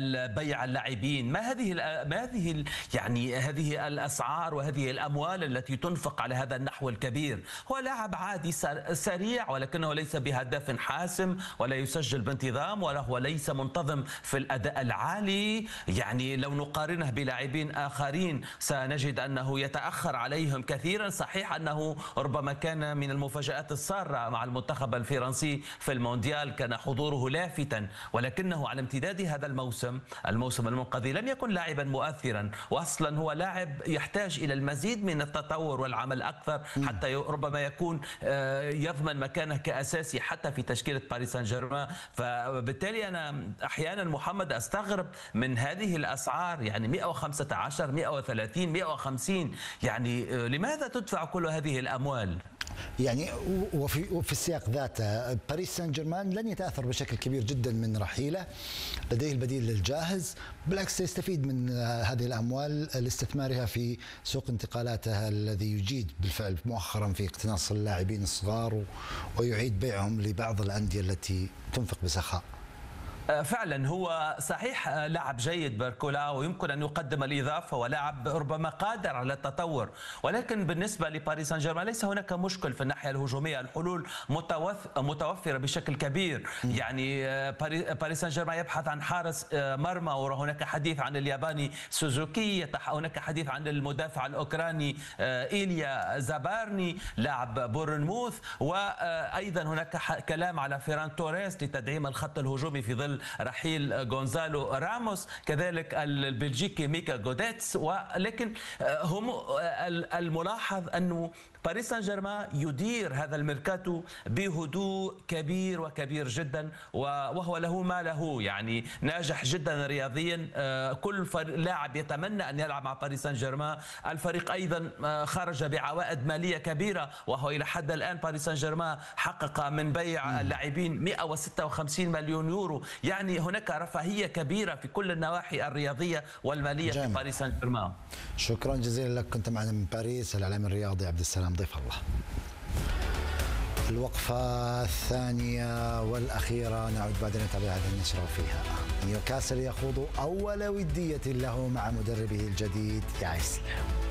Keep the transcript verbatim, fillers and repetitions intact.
بيع اللاعبين. ما هذه ما هذه يعني هذه الأسعار وهذه الأموال التي تنفق على هذا النحو الكبير؟ هو لاعب عادي سريع ولكنه ليس بهدف حاسم ولا يسجل بانتظام ولا هو ليس منتظم في الأداء العالي. يعني لو نقارنه بلاعبين آخرين سنجد أنه يتأخر عليهم كثيرا. صحيح أنه ربما كان من المفاجآت السارة مع المنتخب الفرنسي في المونديال، كان حضوره لافتا، ولكنه على امتداد هذا الموسم الموسم المنقضي لم يكن لاعبا مؤثرا، واصلا هو لاعب يحتاج الى المزيد من التطور والعمل اكثر حتى ربما يكون يضمن مكانه كاساسي حتى في تشكيله باريس سان جيرمان. فبالتالي انا احيانا محمد استغرب من هذه الاسعار، يعني مئة وخمسة عشر مئة وثلاثين مئة وخمسين، يعني لماذا تدفع كل هذه الاموال؟ يعني وفي وفي السياق ذاته باريس سان جيرمان لن يتاثر بشكل كبير جدا من رحيله، لديه البديل الجاهز، بالعكس سيستفيد من هذه الاموال لاستثمارها في سوق انتقالاته الذي يجيد بالفعل مؤخرا في اقتناص اللاعبين الصغار ويعيد بيعهم لبعض الانديه التي تنفق بسخاء. فعلا هو صحيح لاعب جيد باركولا ويمكن ان يقدم الاضافه ولاعب ربما قادر على التطور، ولكن بالنسبه لباريس سان جيرمان ليس هناك مشكل في الناحيه الهجوميه، الحلول متوفره بشكل كبير. يعني باريس سان جيرمان يبحث عن حارس مرمى، وهناك حديث عن الياباني سوزوكي، هناك حديث عن المدافع الاوكراني ايليا زابارني لاعب بورنموث، وايضا هناك كلام على فيران توريس لتدعيم الخط الهجومي في ظل رحيل غونزالو راموس، كذلك البلجيكي ميكا غوديتس. ولكن هم الملاحظ أنه باريس سان جيرمان يدير هذا الميركاتو بهدوء كبير وكبير جدا، وهو له ما له، يعني ناجح جدا رياضيا. كل لاعب يتمنى ان يلعب مع باريس سان جيرمان. الفريق ايضا خرج بعوائد ماليه كبيره، وهو الى حد الان باريس سان جيرمان حقق من بيع اللاعبين مئة وستة وخمسين مليون يورو. يعني هناك رفاهيه كبيره في كل النواحي الرياضيه والماليه جامل. في باريس سان جيرمان. شكرا جزيلا لك، كنت معنا من باريس الاعلامي الرياضي عبد السلام ضيف الله. الوقفة الثانية والأخيرة نعود بعد نتابع هذه النشرة فيها. نيوكاسل يخوض أول ودية له مع مدربه الجديد يا عسلام.